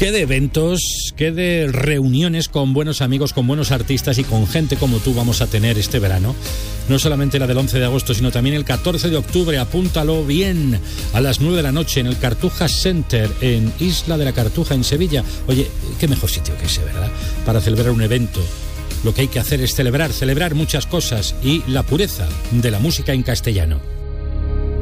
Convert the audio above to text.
Qué de eventos, qué de reuniones con buenos amigos, con buenos artistas y con gente como tú vamos a tener este verano. No solamente la del 11 de agosto, sino también el 14 de octubre, apúntalo bien, a las 9 de la noche en el Cartuja Center, en Isla de la Cartuja, en Sevilla. Oye, qué mejor sitio que ese, ¿verdad? Para celebrar un evento. Lo que hay que hacer es celebrar muchas cosas y la pureza de la música en castellano.